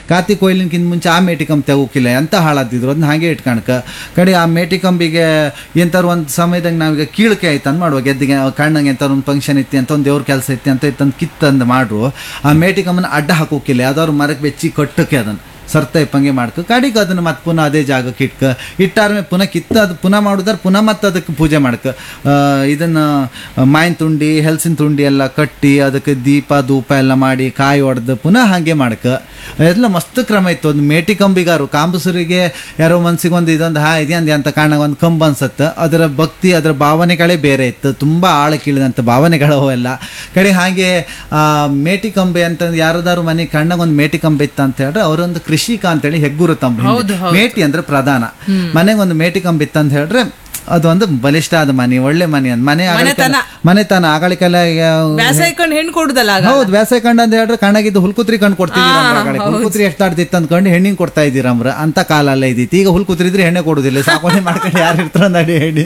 ಕಾತಿ ಕೊಯ್ಲಿನ್ಕಿಂತ ಮುಂಚೆ ಆ ಮೇಟಿ ಕಂಬ ತೆಗೋಕಿಲ್ಲ ಎಂತ ಹಾಳಾದಿದ್ರು ಅದನ್ನ ಹಾಗೆ ಇಟ್ಕಣಕ ಕಡೆ ಆ ಮೇಟಿ ಕಂಬಿಗೆ ಎಂತಾರು ಒಂದು ಸಮಯದಾಗ ನಾವೀಗ ಕೀಳಕೆ ಆಯ್ತು ಅಂದ್ ಮಾಡುವ ಗೆದ್ದಿಗೆ ಕಣ್ಣಂಗೆ ಎಂತಾರು ಒಂದು ಫಂಕ್ಷನ್ ಇತ್ತು ಅಂತ ಒಂದು ದೇವ್ರ ಕೆಲಸ ಇತ್ತು ಅಂತ ಇತ್ತಂದು ಕಿತ್ತಂದು ಮಾಡ್ರು ಆ ಮೇಟಿ ಕಂಬನ ಅಡ್ಡ ಹಾಕೋಕಿಲ್ಲ ಯಾವ್ದಾದ್ರು ಮರಕ್ಕೆ ಬೆಚ್ಚಿ ಕಟ್ಟಕ್ಕೆ ಅದನ್ನು ಸರ್ತ ಇಪ್ಪಂಗೆ ಮಾಡ್ಕೊ ಕಡಿಗೆ ಅದನ್ನು ಮತ್ತೆ ಪುನಃ ಅದೇ ಜಾಗಕ್ಕೆ ಇಟ್ಟಾರ್ಮೆ ಪುನಃ ಕಿತ್ತ ಅದು ಪುನಃ ಮಾಡಿದ್ರೆ ಪುನಃ ಮತ್ತೆ ಅದಕ್ಕೆ ಪೂಜೆ ಮಾಡ್ಕೊ ಇದನ್ನು ಮಾಯಿನ ತುಂಡಿ ಹೆಲ್ಸಿನ ತುಂಡಿ ಎಲ್ಲ ಕಟ್ಟಿ ಅದಕ್ಕೆ ದೀಪ ಧೂಪ ಎಲ್ಲ ಮಾಡಿ ಕಾಯಿ ಹೊಡೆದು ಪುನಃ ಹಾಗೆ ಮಾಡ್ಕೊ ಎಲ್ಲ ಮಸ್ತ್ ಕ್ರಮ ಇತ್ತು ಒಂದು ಮೇಟಿ ಕಂಬಿಗಾರು ಕಾಂಬಸೂರಿಗೆ ಯಾರೋ ಮನ್ಸಿಗೆ ಒಂದು ಇದೊಂದು ಇದೆಯಂದು ಅಂತ ಕಾಣಾಗ ಒಂದು ಕಂಬ ಅನ್ಸತ್ತೆ ಅದರ ಭಕ್ತಿ ಅದರ ಭಾವನೆಗಳೇ ಬೇರೆ ಇತ್ತು ತುಂಬ ಆಳಕ್ಕಿಳಿದಂಥ ಭಾವನೆಗಳು ಎಲ್ಲ ಕಡೆ ಹಾಗೆ ಮೇಟಿ ಕಂಬೆ ಅಂತ ಯಾರದಾರು ಮನೆ ಕಣ್ಣಾಗ ಒಂದು ಮೇಟಿ ಕಂಬೆ ಇತ್ತು ಅಂತ ಹೇಳಿದ್ರೆ ಅವರೊಂದು ಕೃಷಿಕ ಅಂತೇಳಿ ಹೆಗ್ಗುರು ತಮ್ಮ ಮೇಟಿ ಅಂದ್ರೆ ಪ್ರಧಾನ ಮನೆಗೆ ಒಂದು ಮೇಟಿ ಕಂಬ ಇತ್ತು ಅಂತ ಹೇಳಿದ್ರೆ ಅದೊಂದು ಬಲಿಷ್ಠ ಆದ ಮನೆ ಒಳ್ಳೆ ಮನೆ ಅಂತ ಮನೆತನ ಆಗಳಿಕೆಲ್ಲ ಹೆಣ್ಣು ಕೊಡುದಲ್ಲ ಹೌದು ವ್ಯಾಸಾಯ ಕಂಡು ಅಂತ ಹೇಳಿದ್ರೆ ಕಣ್ಣಾಗಿದ್ದು ಹುಲ್ಕುತ್ರಿ ಕಣ್ಣು ಕೊಡ್ತಿದ್ದೀರ ಹುಲ್ಕುತ್ರಿ ಎಷ್ಟು ಆಡ್ತಿತ್ತು ಅಂದ್ಕೊಂಡು ಹೆಣ್ಣಿಗೆ ಕೊಡ್ತಾ ಇದ್ದೀರಮ್ರ ಅಂತ ಕಾಲ ಅಲ್ಲ ಇದ್ದಿತ್ತು ಈಗ ಹುಲ್ಕುತ್ರಿದ್ರೆ ಹೆಣ್ಣೆ ಕೊಡುದಿಲ್ಲ ಸಾಕೋಣೆ ಮಾಡ್ಕೊಂಡು ಯಾರು ಇರ್ತಾರ ನಡಿ ಹೆಣ್ಣಿ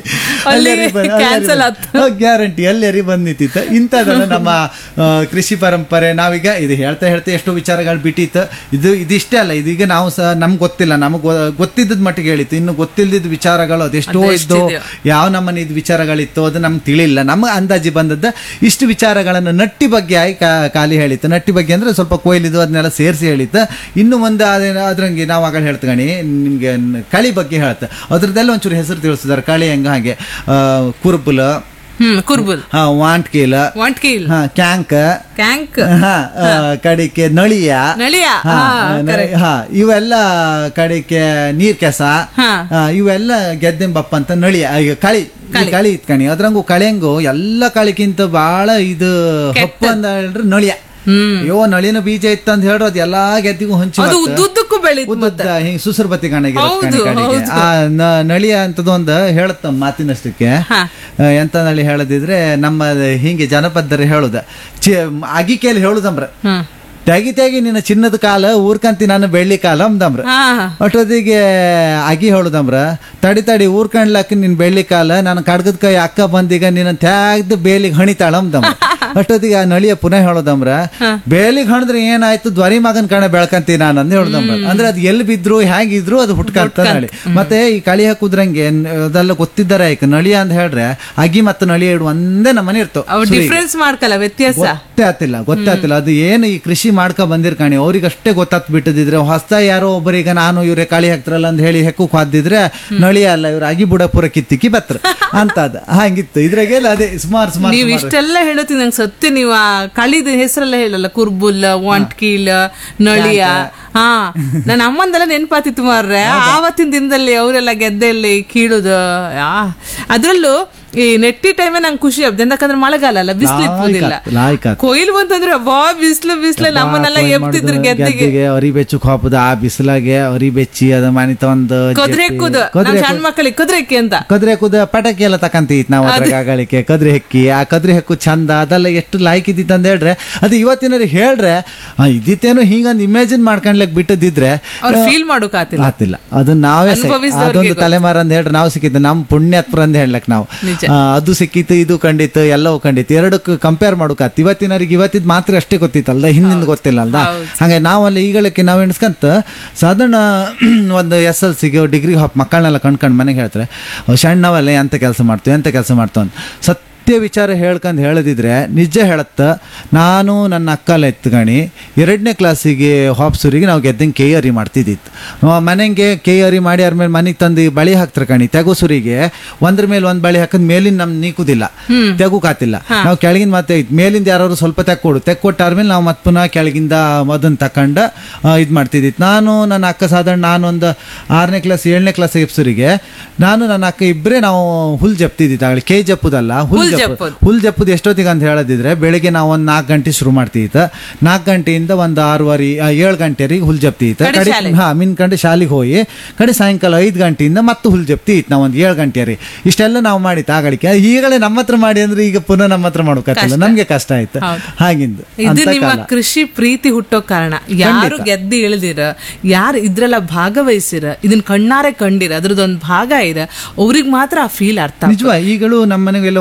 ಗ್ಯಾರಂಟಿ ಅಲ್ಲೇರಿ ಬಂದ್ ನಿಂತಿತ್ತು ಇಂಥದನ್ನ ನಮ್ಮ ಕೃಷಿ ಪರಂಪರೆ ನಾವೀಗ ಇದು ಹೇಳ್ತಾ ಎಷ್ಟೋ ವಿಚಾರಗಳು ಬಿಟ್ಟಿತ್ತು ಇದಿಷ್ಟೇ ಅಲ್ಲ ಇದೀಗ ನಾವು ಸಹ ನಮ್ಗೆ ಗೊತ್ತಿಲ್ಲ ನಮಗ್ ಗೊತ್ತಿದ್ದ ಮಟ್ಟಿಗೆ ಹೇಳಿತ್ತು ಇನ್ನು ಗೊತ್ತಿಲ್ಲದ ವಿಚಾರಗಳು ಅದೆಷ್ಟೋ ಇದ್ದು ಯಾವ ನಮ್ಮನೆ ಇದು ವಿಚಾರಗಳಿತ್ತು ಅದು ನಮ್ಗೆ ತಿಳಿಲ್ಲ ನಮ್ಗೆ ಅಂದಾಜಿ ಬಂದದ್ದು ಇಷ್ಟು ವಿಚಾರಗಳನ್ನು ನಟ್ಟಿ ಬಗ್ಗೆ ಆಗಿ ಖಾಲಿ ಹೇಳಿತ್ತು ನಟ್ಟಿ ಬಗ್ಗೆ ಅಂದ್ರೆ ಸ್ವಲ್ಪ ಕೊಯ್ಲಿದ್ದು ಅದನ್ನೆಲ್ಲ ಸೇರಿಸಿ ಹೇಳಿತ್ತು ಇನ್ನು ಮುಂದೆ ಅದ್ರಂಗೆ ನಾವು ಆಗ ಹೇಳ್ತಗಣಿ ನಿಮ್ಗೆ ಕಳಿ ಬಗ್ಗೆ ಹೇಳ್ತ ಅದ್ರದ್ದೆಲ್ಲ ಒಂಚೂರು ಹೆಸರು ತಿಳಿಸಿದಾರೆ ಕಳಿ ಹೆಂಗ ಹಾಗೆ ಕುರ್ಬುಲ್ ವಾಂಟ್ಕೀಲ್ ಕ್ಯಾಂಕ್ ಕಡಿಕೆ ನಳಿಯ ಇವೆಲ್ಲ ಕಡಿಕೆ ನೀರ್ ಕೆಸ ಇವೆಲ್ಲ ಗೆದ್ದೆಂಬಪ್ಪ ಅಂತ ನಳಿಯ ಈಗ ಕಳಿ ಇತ್ಕಣಿ ಅದ್ರಂಗು ಕಳೆಂಗು ಎಲ್ಲ ಕಳಿಗಿಂತ ಬಾಳ ಇದು ಹಪ್ಪು ಅಂತ ಹೇಳ್ರಿ ನಳಿಯ ಅಯ್ಯೋ ನಳಿನ ಬೀಜ ಇತ್ತು ಅಂತ ಹೇಳೋ ಅದು ಎಲ್ಲಾ ಗೆದ್ದಿಗೂ ಹಂಚಿ ಹಿಂಗ್ ಸುಸರ್ಬತ್ತಿ ಕಣಿಗೆ ಆ ನಳಿಯ ಅಂತದೊಂದು ಹೇಳತ್ತ ಮಾತಿನಷ್ಟಕ್ಕೆ ಎಂತ ನಳಿ ಹೇಳದಿದ್ರೆ ನಮ್ಮ ಹಿಂಗೆ ಜನಪದರು ಹೇಳುದ ಅಗಿಕೆಯಲ್ಲಿ ಹೇಳುದಂಬ್ರ ತೆಗಿ ನಿನ್ನ ಚಿನ್ನದ ಕಾಲ ಊರ್ಕಂತಿ ನಾನು ಬೆಳ್ಳಿ ಕಾಲ ಅಂದಮ್ರ ಅಷ್ಟೊತ್ತಿಗೆ ಅಗಿ ಹೇಳುದಮ್ರ ತಡಿ ಊರ್ಕಂಡ್ಲಕ್ಕ ನಿನ್ ಬೆಳ್ಳಿ ಕಾಲ ನಾನು ಕಡ್ಗದ ಕೈ ಅಕ್ಕ ಬಂದೀಗ ನಿನ್ನ ತ್ಯಾಗ್ದು ಬೇಲಿಗೆ ಹಣಿತಾಳ ಅಂದಮ್ರ ಅಷ್ಟೊತ್ತಿಗೆ ಆ ನಳಿಯ ಪುನಃ ಹೇಳೋದಮ್ರ ಬೇಲಿಗೆ ಹಣದ್ರೆ ಏನಾಯ್ತು ಧ್ವರಿ ಮಗನ್ ಕಣ ಬೆಳ್ಕಂತಿ ನಾನು ಅಂದ್ ಹೇಳುದಮ್ರ ಅಂದ್ರೆ ಅದು ಎಲ್ಲಿ ಬಿದ್ರು ಹೇಗಿದ್ರು ಅದು ಹುಟ್ಕಂತ ನಳಿ ಮತ್ತೆ ಈ ಕಳಿ ಹಾಕುದ್ರಂಗೆ ಅದೆಲ್ಲ ಗೊತ್ತಿದ್ದಾರೆ ಆಯ್ತು ನಳಿಯ ಅಂತ ಹೇಳ್ರೆ ಅಗಿ ಮತ್ತು ನಳಿಯ ಇಡು ಒಂದೇ ನಮ್ಮನೆ ಇರ್ತಾವ ಡಿಫ್ರೆನ್ಸ್ ಮಾಡ್ಕಲ್ಲ ವ್ಯತ್ಯಾಸ ಗೊತ್ತಾಗ್ತಿಲ್ಲ ಅದು ಏನು ಈ ಕೃಷಿ ಮಾಡ್ಕೊ ಬಂದಿರ್ಕಾಣಿ ಅವ್ರಿಗಷ್ಟೇ ಗೊತ್ತಾತ್ ಬಿಟ್ಟದಿದ್ರೆ ಹೊಸ ಯಾರೋ ಒಬ್ಬರೀಗ ನಾನು ಇವ್ರೆ ಕಾಳಿ ಹಾಕ್ತಾರಲ್ಲ ಅಂತ ಹೇಳಿ ಹೆಕ್ಕಕ್ ಹಾದಿದ್ರೆ ನಳಿಯ ಅಲ್ಲ ಇವ್ರು ಅಗಿ ಬುಡ ಪೂರ ಕಿತ್ತಿಕ್ಕಿ ಬತ್ರ ಅಂತದ ಹಂಗಿತ್ತು ಇದ್ರಾಗೆಲ್ಲ ಅದೇ ಸುಮಾರು ನೀವು ಇಷ್ಟೆಲ್ಲ ಹೇಳುತ್ತೀನಿ ನಂಗೆ ಸತ್ಯ ನೀವು ಆ ಕಳಿದ ಹೆಸರೆಲ್ಲ ಹೇಳಲ್ಲ ಕುರ್ಬುಲ್ ವಾಂಟ್ಕೀಲ್ ನಳಿಯ ನನ್ನ ಅಮ್ಮಂದೆಲ್ಲ ನೆನಪಾತಿತ್ತು ಮಾರ್ರೆ ಆವತ್ತಿನ ದಿನದಲ್ಲಿ ಅವರೆಲ್ಲ ಗೆದ್ದೆಯಲ್ಲಿ ಕೀಳುದು ಅದ್ರಲ್ಲೂ ಈ ನೆಟ್ಟಿ ಟೈಮೇ ನಂಗೆ ಖುಷಿ ಆಗ್ತದೆ ಯಾಕಂದ್ರೆ ಮಳೆಗಾಲ ಅಲ್ಲ ಬಿಸಿಲು ಇಪ್ಪುದಿಲ್ಲ ಕೊಯ್ಲು ಬಂತಂದ್ರೆ ಬಿಸಿಲು ನಮ್ಮನ್ನೆಲ್ಲ ಎಬ್ತಿದ್ರು ಗೆದ್ದೆಗೆ ಅರಿ ಬೆಚ್ಚು ಹಾಪುದು ಆ ಬಿಸಿಲಾಗೆ ಅರಿ ಬೆಚ್ಚಿ ಅದ ಮನಿತ ಒಂದು ಕದ್ರೆ ಎಕ್ಕುದು ಸಣ್ಣ ಮಕ್ಕಳಿಗೆ ಕದ್ರೆ ಎಕ್ಕಿ ಅಂತ ಕದ್ರೆ ಎಕ್ಕುದ ಪಟಾಕಿ ಎಲ್ಲ ತಕಂತೀತ್ ನಾವು ಆಗಳಿಕೆ ಕದ್ರೆ ಹೆಕ್ಕಿ ಆ ಕದ್ರೆ ಹೆಕ್ಕು ಚಂದ ಅದೆಲ್ಲ ಎಷ್ಟು ಲಾಯ್ಕ್ ಇದ್ದಿತ್ತು ಅಂತ ಹೇಳ್ರೆ ಅದು ಇವತ್ತಿನವ್ರಿಗೆ ಹೇಳ್ರೆ ಇದಿತ್ತೇನು ಹಿಂಗಂದ್ ಇಮ್ಯಾಜಿನ್ ಮಾಡ್ಕೊಂಡ್ಲಕ್ ಬಿಟ್ಟದಿದ್ರೆ ಫೀಲ್ ಮಾಡೋಕ್ ಆತಿಲ್ಲ ಅದನ್ನ ನಾವೇ ಅದೊಂದು ತಲೆಮಾರ ಅಂತ ಹೇಳ್ರೆ ನಾವು ಸಿಕ್ಕಿದ್ದು ನಮ್ ಪುಣ್ಯಾತ್ಪುರ ಅಂತ ಹೇಳ್ಲಕ್ ನಾವು ಅದು ಸಿಕ್ಕಿತ್ತು ಇದು ಖಂಡಿತ ಎಲ್ಲವೂ ಖಂಡಿತ ಎರಡಕ್ಕೂ ಕಂಪೇರ್ ಮಾಡೋಕಾತ್ ಇವತ್ತಿನವ್ರಿಗೆ ಇವತ್ತಿದ್ ಮಾತ್ರ ಅಷ್ಟೇ ಗೊತ್ತಿತ್ತಲ್ದ ಹಿಂದಿಂದ ಗೊತ್ತಿಲ್ಲ ಅಲ್ದ ಹಾಗೆ ನಾವಲ್ಲಿ ಈಗಳಕ್ಕೆ ನಾವು ಎಣಿಸ್ಕಂತ ಸಾಧಾರಣ ಒಂದು SLC ಡಿಗ್ರಿ ಮಕ್ಕಳನ್ನೆಲ್ಲ ಕಣ್ಕಂಡು ಮನೆಗೆ ಹೇಳ್ತಾರೆ ಸಣ್ಣವಲ್ಲೇ ಎಂತ ಕೆಲಸ ಮಾಡ್ತೀವಿ ಅಂತ ಸತ್ಯ ವಿಚಾರ ಹೇಳ್ಕಂದು ಹೇಳದಿದ್ರೆ ನಿಜ ಹೇಳತ್ತ ನಾನು ನನ್ನ ಅಕ್ಕಲ್ಲ ಎತ್ಗಣಿ 2ನೇ ಕ್ಲಾಸಿಗೆ ಹಾಪ್ಸೂರಿಗೆ ನಾವು ಗೆದ್ದಂಗೆ ಕೇಯರಿ ಮಾಡ್ತಿದ್ದಿತ್ತು ಮನೆಗೆ ಕೇಯರಿ ಮಾಡಿ ಅವ್ರ ಮೇಲೆ ಮನೆಗೆ ತಂದು ಬಳಿ ಹಾಕ್ತಾರೆ ಕಣಿ ತೆಗುಸುರಿಗೆ ಒಂದ್ರ ಮೇಲೆ ಒಂದ್ ಬಳಿ ಹಾಕದ್ ಮೇಲಿನ ನಮ್ ನೀಕುದಿಲ್ಲ ತೆಗುಕಾತಿಲ್ಲ ನಾವು ಕೆಳಗಿನ ಮತ್ತೆ ಮೇಲಿಂದ ಯಾರು ಸ್ವಲ್ಪ ತೆಕ್ಕೊಟ್ಟಾದ್ಮೇಲೆ ನಾವು ಮತ್ತೆ ಪುನಃ ಕೆಳಗಿಂದ ಅದನ್ನ ತಕೊಂಡ ಇದ್ ಮಾಡ್ತಿದ್ದಿತ್ತು ನಾನು ನನ್ನ ಅಕ್ಕ ಸಾಧಾರಣ ನಾನು ಒಂದು 6ನೇ ಕ್ಲಾಸ್ 7ನೇ ಕ್ಲಾಸ್ ಎಪ್ಸೂರಿಗೆ ನಾನು ನನ್ನ ಅಕ್ಕ ಇಬ್ಬರೇ ನಾವು ಹುಲ್ ಜಪ್ತಿದ್ದಿತ್ತು ಆಗಲಿ ಕೈ ಜಪ್ಪುದಲ್ಲ ಹುಲ್ ಜಪ್ಪುದು ಎಷ್ಟೊತ್ತಿಗೆ ಅಂತ ಹೇಳದಿದ್ರೆ ಬೆಳಿಗ್ಗೆ ನಾವು ಒಂದು 4 ಗಂಟೆ ಶುರು ಮಾಡ್ತಿದ್ದ 4 ಗಂಟೆಯಿಂದ ಒಂದು 6:30 7 ಗಂಟೆವರೆಗೆ ಹುಲ್ ಜಪ್ತಿತ್ತು ಕಡೆ ಮಿನ್ಕಂಡು ಶಾಲೆಗೆ ಹೋಗಿ ಕಡೆ ಸಾಯಂಕಾಲ 5 ಗಂಟೆಯಿಂದ ಮತ್ತೆ ಹುಲ್ ಜಪ್ತಿತ್ತು ನಾವು ಒಂದು 7 ಗಂಟೆವರೆಗೆ ಇಷ್ಟೆಲ್ಲ ನಾವು ಮಾಡಿತ್ತು ಆಗಳಿಕೆ ಈಗಲೇ ನಮ್ಮ ಹತ್ರ ಮಾಡಿ ಅಂದ್ರೆ ಈಗ ಪುನಃ ನಮ್ಮ ಹತ್ರ ಮಾಡೋಕತ್ತಿಲ್ಲ ನಮ್ಗೆ ಕಷ್ಟ ಆಯ್ತು ಹಾಗಿಂದು ಇದು ನಿಮ್ಮ ಕೃಷಿ ಪ್ರೀತಿ ಹುಟ್ಟೋ ಕಾರಣ ಯಾರು ಗೆದ್ದು ಇಳಿದಿರ ಯಾರು ಇದ್ರೆಲ್ಲ ಭಾಗವಹಿಸಿರ ಇದನ್ನ ಕಣ್ಣಾರೆ ಕಂಡಿರ ಅದ್ರದ್ದೊಂದು ಭಾಗ ಇರ ಅವ್ರಿಗೆ ಮಾತ್ರ ಆ ಫೀಲ್ ಅರ್ಥ ನಿಜವಾ ಈಗಲೂ ನಮ್ಮ ಮನೆಗೆಲ್ಲ ಒಂದು ಗೆದ್ದಿ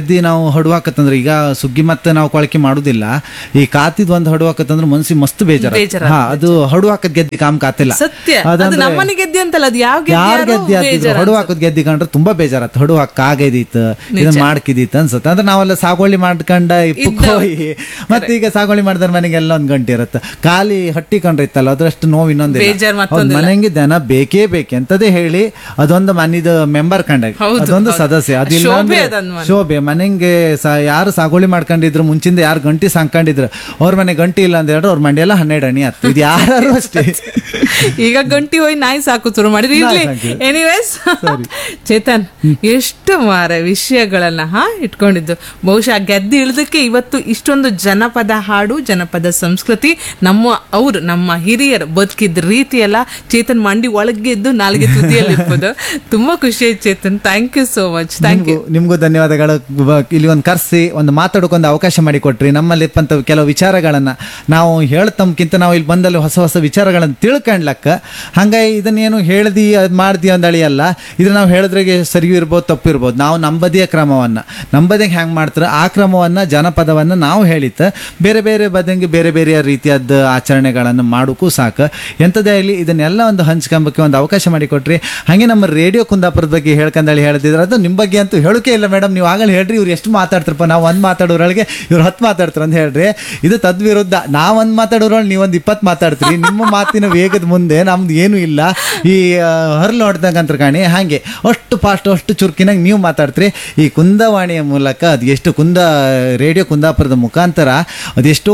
ಗೆದ್ದಿ ನಾವು ಹೊಡುವಾಕತ್ತಂದ್ರೆ ಈಗ ಸುಗ್ಗಿ ಮತ್ತೆ ನಾವು ಕೊಳಕೆ ಮಾಡುದಿಲ್ಲ, ಈ ಕಾತಿದ್ ಒಂದು ಹೊಡುವಾಕತ್ತಂದ್ರೆ ಮನ್ಸಿ ಮಸ್ತ್ ಬೇಜಾರ. ಹಾ, ಅದು ಹೊಡುವಾಕದ್ ಗೆದ್ದಿ ಕಾಮ್ ಕಾತಿಲ್ಲ. ಸತ್ಯ, ಅದು ನಮ್ಮನೆ ಗೆದ್ದಿ ಅಂತಲ್ಲ, ಅದು ಯಾವ ಯಾರ್ ಗೆದ್ದಿ ಆತಿದ್ರು ಹೊಡುವಾಕದ್ ಗೆದ್ದಿ ಕಂಡ್ರೆ ತುಂಬಾ ಬೇಜಾರತ್. ಹೊಡುವಾಕ ಆಗೈದಿತ್ತು, ಇದನ್ನ ಮಾಡ್ಕಿದಿತ್ತು ಅನ್ಸುತ್ತೆ. ಅಂದ್ರೆ ನಾವೆಲ್ಲ ಸಾಗುವಳಿ ಮಾಡ್ಕೊಂಡ ಹೋಗಿ ಮತ್ತೆ ಈಗ ಸಾಗುವಳಿ ಮಾಡಿದ್ರ ಮನೆಗೆಲ್ಲ ಒಂದ್ ಗಂಟೆ ಇರುತ್ತೆ. ಖಾಲಿ ಹಟ್ಟಿ ಕಂಡ್ರೆ ಇತ್ತಲ್ಲ ಅದ್ರಷ್ಟು ನೋವು ಇನ್ನೊಂದಿಲ್ಲ. ಮನೆಗೆ ದನ ಬೇಕೇ ಬೇಕು ಎಂತದೇ ಹೇಳಿ ಅದೊಂದು ಮನಿದ ಮೆಂಬರ್ ಕಂಡಾಗ ಅದೊಂದು ಸದಸ್ಯ, ಅದಿಲ್ಲ ಅಂದ್ರೆ ಶೋಭೆ. ಮನೆಗೆ ಯಾರು ಸಾಗುವಳಿ ಮಾಡ್ಕೊಂಡಿದ್ರು ಮುಂಚಿಂದ ಯಾರು ಗಂಟಿ ಸಾಕೊಂಡಿದ್ರು ಅವ್ರ ಮನೆ ಗಂಟಿ ಇಲ್ಲ ಅಂತ ಹೇಳಿದ್ರೆ ಅವ್ರ ಮಂಡಿ ಎಲ್ಲ 12 ಅಣಿ ಆಯ್ತು. ಇದು ಯಾರು ಅಷ್ಟೇ. ಈಗ ಗಂಟಿ ಹೋಗಿ ನಾಯಿ ಸಾಕು ಶುರು ಮಾಡಿದ್ರಿ. ಎನಿವೇಸ್ ಚೇತನ್, ಎಷ್ಟು ಮಾರ ವಿಷಯಗಳನ್ನ ಇಟ್ಕೊಂಡಿದ್ದು. ಬಹುಶಃ ಗೆದ್ದು ಇಳಿದಕ್ಕೆ ಇವತ್ತು ಇಷ್ಟೊಂದು ಜನಪದ ಹಾಡು, ಜನಪದ ಸಂಸ್ಕೃತಿ, ನಮ್ಮ ಹಿರಿಯರು ಬದುಕಿದ ರೀತಿ ಎಲ್ಲ ಚೇತನ್ ಮಂಡಿ ಒಳಗೆ ಇದ್ದು ನಾಲ್ಗೆ ತುದಿಯಲ್ಲಿ ಇರ್ಬೋದು. ತುಂಬಾ ಖುಷಿ ಆಯ್ತು Chetan, thank you so much. Thank you. ನಿಮ್ಗೂ ಧನ್ಯವಾದಗಳು. ಇಲ್ಲಿ ಒಂದು ಕರ್ಸಿ ಒಂದು ಮಾತಾಡೋಕೊಂದು ಅವಕಾಶ ಮಾಡಿಕೊಟ್ರಿ. ನಮ್ಮಲ್ಲಿ ಕೆಲವು ವಿಚಾರಗಳನ್ನ ನಾವು ಹೇಳ್ತಮ್ಕಿಂತ ನಾವು ಇಲ್ಲಿ ಬಂದಲ್ಲಿ ಹೊಸ ಹೊಸ ವಿಚಾರಗಳನ್ನು ತಿಳ್ಕೊಂಡ್ಲಕ್ಕ. ಹಂಗಾಗಿ ಇದನ್ನೇನು ಹೇಳ್ದಿ ಅದ್ ಮಾಡ್ದಿ ಅಂದಳಿ ಅಲ್ಲ, ಇದು ನಾವು ಹೇಳಿದ್ರಿಗೆ ಸರಿ ಇರ್ಬೋದು, ತಪ್ಪು ಇರ್ಬೋದು. ನಾವು ನಂಬದಿಯ ಕ್ರಮವನ್ನ ನಂಬದಿಗೆ ಹ್ಯಾಂಗ್ ಮಾಡ್ತಾರೆ ಆ ಕ್ರಮವನ್ನ ಜನಪದವನ್ನ ನಾವು ಹೇಳಿತ್ತ ಬೇರೆ ಬೇರೆ ಬದಂಗೆ ಬೇರೆ ಬೇರೆ ರೀತಿಯಾದ ಆಚರಣೆಗಳನ್ನು ಮಾಡೋಕ್ಕೂ ಸಾಕು. ಎಂಥದೇ ಆಗಲಿ ಇದನ್ನೆಲ್ಲ ಒಂದು ಹಂಚ್ಕೊಂಬಕ್ಕೆ ಒಂದು ಅವಕಾಶ ಮಾಡಿಕೊಟ್ರಿ. ಹಾಗೆ ನಮ್ಮ ರೇಡಿಯೋ ಕುಂದಾಪುರದ ಬಗ್ಗೆ ಹೇಳ್ಕಂದಳಿ ಹೇಳ್ತಿದ್ರೆ ಅದು ನಿಮ್ಮ ಬಗ್ಗೆ ಅಂತೂ ಹೇಳೋಕೆ ಇಲ್ಲ ಮೇಡಮ್. ನೀವು ಆಗಲೇ ಹೇಳ್ರಿ ಇವ್ರು ಎಷ್ಟು ಮಾತಾಡ್ತಾರಪ್ಪ, ನಾವು ಒಂದು ಮಾತಾಡೋರೊಳಗೆ ಇವ್ರು 10 ಮಾತಾಡ್ತಾರೆ ಅಂತ ಹೇಳ್ರಿ. ಇದು ತದ್ವಿರುದ್ಧ. ನಾವು ಒಂದು ಮಾತಾಡೋರೊಳಗೆ ನೀವೊಂದು 20 ಮಾತಾಡ್ತೀರಿ. ನಿಮ್ಮ ಮಾತಿನ ವೇಗದ ಮುಂದೆ ನಮ್ದು ಏನೂ ಇಲ್ಲ. ಈ ಹರ್ಲು ಹೊಡೆದಂಗಂತ ಕಾಣಿ ಹಾಗೆ ಅಷ್ಟು ಫಾಸ್ಟ್ ಅಷ್ಟು ಚುರುಕಿನಾಗ ನೀವು ಮಾತಾಡ್ತೀರಿ. ಈ ಕುಂದವಾಣಿಯ ಮೂಲಕ ಅದು ಎಷ್ಟು ರೇಡಿಯೋ ಕುಂದಾಪುರದ ಮುಖಾಂತರ ಅದೆಷ್ಟೋ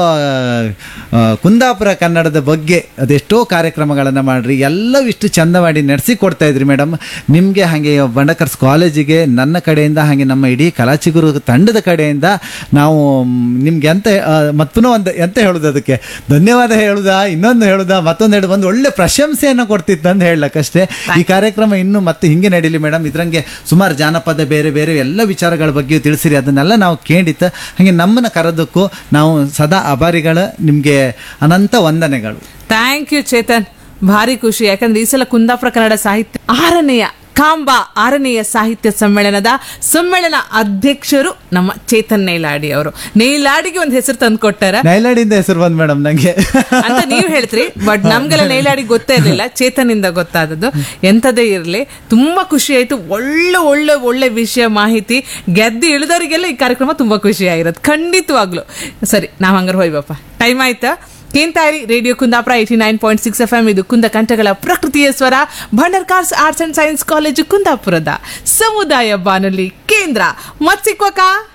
ಕುಂದಾಪುರ ಕನ್ನಡದ ಬಗ್ಗೆ ಅದೆಷ್ಟೋ ಕಾರ್ಯಕ್ರಮಗಳನ್ನು ಮಾಡ್ರಿ. ಎಲ್ಲವೂ ಇಷ್ಟು ಚಂದ ಮಾಡಿ ನಡೆಸಿ ಕೊಡ್ತಾ ಇದ್ರಿ ಮೇಡಮ್. ನಿಮಗೆ ಹಾಗೆ ಬಂಡಕರ್ಸ್ ಕಾಲೇಜಿಗೆ ನನ್ನ ಕಡೆಯಿಂದ ಹಾಗೆ ನಮ್ಮ ಇಡೀ ಕಲಾಚಿಗುರು ತಂಡದ ಕಡೆಯಿಂದ ನಾವು ನಿಮ್ಗೆ ಮತ್ತೂ ಒಂದು ಎಂತ ಹೇಳುದು, ಅದಕ್ಕೆ ಧನ್ಯವಾದ ಹೇಳುದಾ, ಇನ್ನೊಂದು ಹೇಳುದಾ, ಮತ್ತೊಂದು ಹೇಳುದು, ಒಂದು ಒಳ್ಳೆ ಪ್ರಶಂಸೆಯನ್ನು ಕೊಡ್ತಿತ್ತು ಅಂತ ಹೇಳಕ್ಕಷ್ಟೇ. ಈ ಕಾರ್ಯಕ್ರಮ ಇನ್ನು ಮತ್ತೆ ಹಿಂಗೆ ನಡೀಲಿ ಮೇಡಮ್. ಇದ್ರಂಗೆ ಸುಮಾರು ಜಾನಪದ ಬೇರೆ ಬೇರೆ ಎಲ್ಲ ವಿಚಾರಗಳ ಬಗ್ಗೆ ತಿಳಿಸಿರಿ. ಅದನ್ನೆಲ್ಲ ನಾವು ಕೇಳಿತ್ತು. ಹಾಗೆ ನಮ್ಮನ್ನ ಕರೆದಕ್ಕೂ ನಾವು ಸದಾ ಆಭಾರಿಗಳು. ನಿಮಗೆ ಅನಂತ ವಂದನೆಗಳು. ಥ್ಯಾಂಕ್ ಯು ಚೇತನ್, ಭಾರಿ ಖುಷಿ. ಯಾಕಂದ್ರೆ ಈ ಸಲ ಕುಂದಾಪುರ ಕನ್ನಡ ಸಾಹಿತ್ಯ 6ನೆಯ ಸಾಹಿತ್ಯ ಸಮ್ಮೇಳನ ಅಧ್ಯಕ್ಷರು ನಮ್ಮ ಚೇತನ್ ನೈಲಾಡಿ ಅವರು. ನೈಲಾಡಿಗೆ ಒಂದು ಹೆಸರು ತಂದು ಕೊಟ್ಟಾರ. ನೈಲಾಡಿಯಿಂದ ಹೆಸರು ಬಂದ್ ಮೇಡಮ್ ನಂಗೆ ಅಂತ ನೀವು ಹೇಳ್ತೀರಿ, ಬಟ್ ನಮ್ಗೆಲ್ಲ ನೈಲಾಡಿ ಗೊತ್ತೇ ಇರಲಿಲ್ಲ, ಚೇತನಿಂದ ಗೊತ್ತಾದದ್ದು. ಎಂಥದೇ ಇರಲಿ, ತುಂಬಾ ಖುಷಿ ಆಯ್ತು. ಒಳ್ಳೆ ಒಳ್ಳೆ ಒಳ್ಳೆ ವಿಷಯ ಮಾಹಿತಿ. ಗೆದ್ದು ಇಳಿದವರಿಗೆಲ್ಲ ಈ ಕಾರ್ಯಕ್ರಮ ತುಂಬಾ ಖುಷಿ ಆಗಿರೋದು ಖಂಡಿತವಾಗ್ಲು. ಸರಿ, ನಾವ್ ಹಂಗಾರ ಹೋಯ್ಬಪ್ಪ, ಟೈಮ್ ಆಯ್ತಾ? ಕೇಂತಾರಿ ರೇಡಿಯೋ ಕುಂದಾಪುರ 89.6 FM. ಇದು ಕುಂದ ಕಂಠಗಳ ಪ್ರಕೃತಿಯ ಸ್ವರ. Bhandarkars arts and science college ಕುಂದಾಪುರದ ಸಮುದಾಯ ಬಾನುಲಿ ಕೇಂದ್ರ. ಮತ್ ಸಿಕ್ವಕ.